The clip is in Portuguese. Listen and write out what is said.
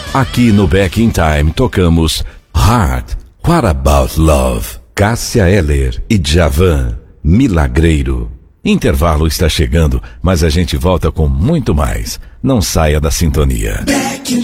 Aqui no Back in Time tocamos Heart, What About Love, Cássia Eller e Djavan, Milagreiro. Intervalo está chegando, mas a gente volta com muito mais. Não saia da sintonia.